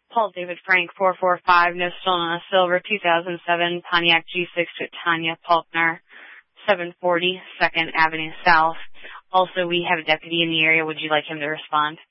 Paul David Frank 445, no stolen on a silver 2007 Pontiac G6 to Tanya Faulkner, 740 2nd Avenue South. Also, we have a deputy in the area. Would you like him to respond?